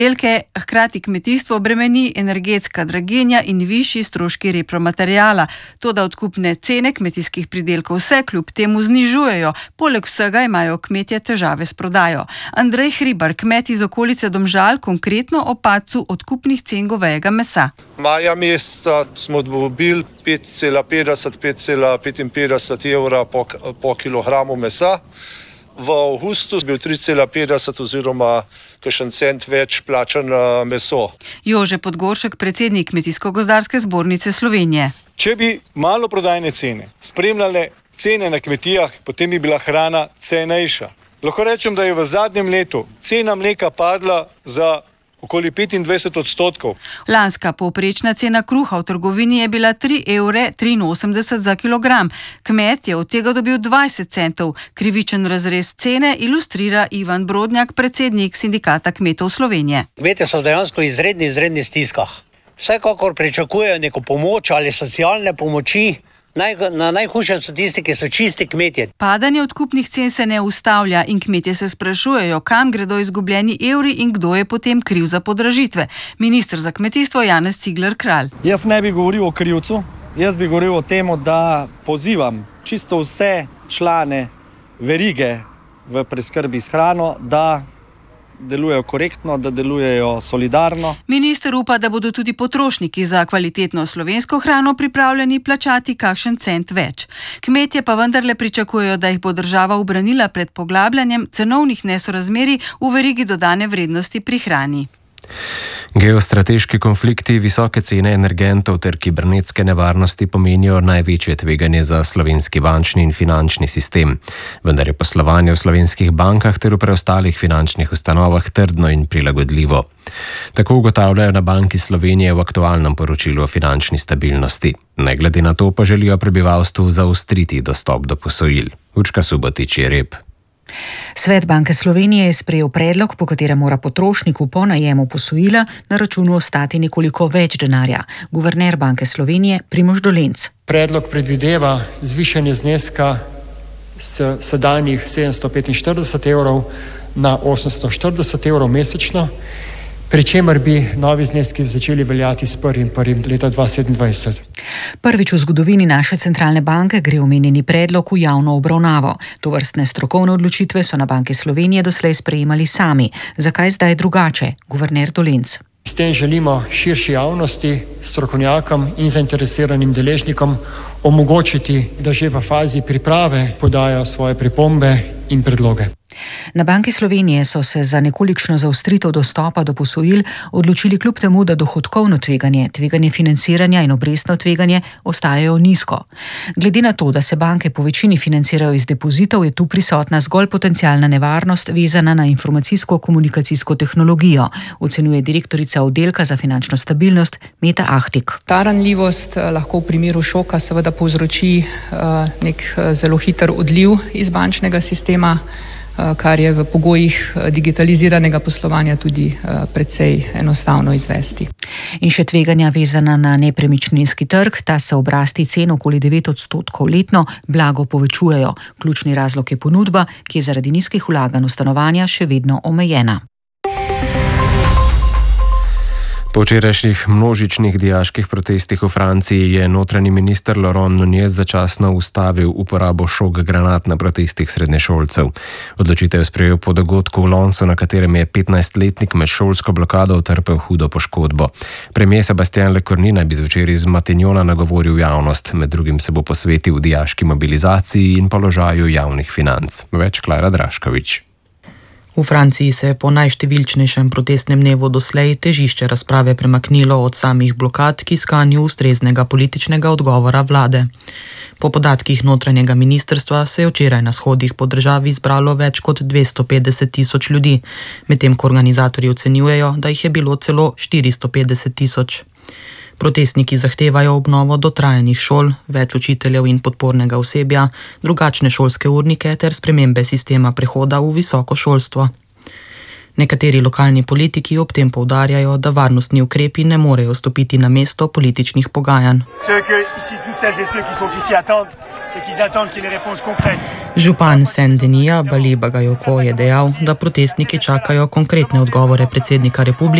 Pridelke, hkrati kmetijstvo bremeni energetska draginja in višji stroški repromateriala. Toda odkupne cene kmetijskih pridelkov se kljub temu znižujejo. Poleg vsega imajo kmetje težave s prodajo. Andrej Hribar, kmet iz okolice Domžal, konkretno o padcu odkupnih cen govejega mesa. Maja meseca smo dobili 5,55 evra po kilogramu mesa. V avgustu je bil 3,50 oziroma kakšen cent več plačan meso. Jože Podgoršek, predsednik Kmetijsko-gozdarske zbornice Slovenije. Če bi maloprodajne cene spremljale cene na kmetijah, potem bi bila hrana cenejša. Lahko rečem, da je v zadnjem letu cena mleka padla za okoli 25%. Lanska povprečna cena kruha v trgovini je bila 3,83 € za kilogram. Kmet je od tega dobil 20 centov. Krivičen razrez cene ilustrira Ivan Brodnjak, predsednik Sindikata kmetov Slovenije. Kmetje so dejansko izredni stiskah. Vsekakor pričakujejo neko pomoč ali socialne pomoči. Najhujše so tisti, ki so čisti kmetje. Padanje odkupnih cen se ne ustavlja in kmetje se sprašujejo, kam gredo izgubljeni evri in kdo je potem kriv za podražitve. Minister za kmetijstvo Janez Cigler Kralj. Jaz ne bi govoril o krivcu, jaz bi govoril o tem, da pozivam čisto vse člane verige v preskrbi s hrano, da delujejo korektno, da delujejo solidarno. Minister upa, da bodo tudi potrošniki za kvalitetno slovensko hrano pripravljeni plačati kakšen cent več. Kmetje pa vendarle pričakujejo, da jih bo država ubranila pred poglabljanjem cenovnih nesorazmerij v verigi dodane vrednosti pri hrani. Geostrateški konflikti, visoke cene energentov ter kibernetske nevarnosti pomenijo največje tveganje za slovenski bančni in finančni sistem. Vendar je poslovanje v slovenskih bankah ter v preostalih finančnih ustanovah trdno in prilagodljivo. Tako ugotavljajo na Banki Slovenije v aktualnem poročilu o finančni stabilnosti. Ne glede na to pa želijo prebivalstvu zaostriti dostop do posojil. Urška Subotič je Rep. Svet Banke Slovenije je sprejel predlog, po katerem mora potrošniku po najemu posojila na računu ostati nekoliko več denarja. Guverner Banke Slovenije Primož Dolenc. Predlog predvideva zvišanje zneska s sedanjih 745 evrov na 840 evrov mesečno, pri čemer bi novi zneski začeli veljati s 1.1. leta 2027. Prvič v zgodovini naše centralne banke gre omenjeni predlog v javno obravnavo. Tovrstne strokovne odločitve so na Banki Slovenije doslej sprejemali sami. Zakaj zdaj drugače? Guverner Dolenc. S tem želimo širši javnosti, strokovnjakom in zainteresiranim deležnikom omogočiti, da že v fazi priprave podajo svoje pripombe in predloge. Na Banki Slovenije so se za nekolikšno zaostritev dostopa do posojil odločili kljub temu, da dohodkovno tveganje financiranja in obrestno tveganje ostajajo nizko. Glede na to, da se banke po večini financirajo iz depozitov, je tu prisotna zgolj potencialna nevarnost vezana na informacijsko-komunikacijsko tehnologijo, ocenjuje direktorica oddelka za finančno stabilnost Meta Ahtik. Ta ranljivost lahko v primeru šoka seveda povzroči nek zelo hiter odliv iz bančnega sistema, kar je v pogojih digitaliziranega poslovanja tudi precej enostavno izvesti. In še tveganja vezana na nepremičninski trg, ta se ob rasti cen okoli 9% letno blago povečujejo. Ključni razlog je ponudba, ki je zaradi nizkih vlaganj v stanovanja še vedno omejena. Po včerajšnjih množičnih dijaških protestih v Franciji je notranji minister Laurent Nunez začasno ustavil uporabo šok granat na protestih srednješolcev. Odločitev je sprejel po dogodku v Lonsu, na katerem je 15-letnik med šolsko blokado utrpel hudo poškodbo. Premier Sébastien Lecornu naj bi zvečer iz Matignona nagovoril javnost, med drugim se bo posvetil dijaški mobilizaciji in položaju javnih financ. Več Klara Draškovič. V Franciji se je po najštevilčnejšem protestnem dnevu doslej težišče razprave premaknilo od samih blokad k iskanju ustreznega političnega odgovora vlade. Po podatkih notranjega ministrstva se je včeraj na shodih po državi zbralo več kot 250 tisoč ljudi, medtem ko organizatorji ocenjujejo, da jih je bilo celo 450 tisoč. Protestniki zahtevajo obnovo dotrajanih šol, več učiteljev in podpornega osebja, drugačne šolske urnike ter spremembe sistema prehoda v visoko šolstvo. Nekateri lokalni politiki ob tem poudarjajo, da varnostni ukrepi ne morejo stopiti na mesto političnih pogajanj. Župan Saint-Denis Bali Bagayoko je dejal, da protestniki čakajo konkretne odgovore predsednika republike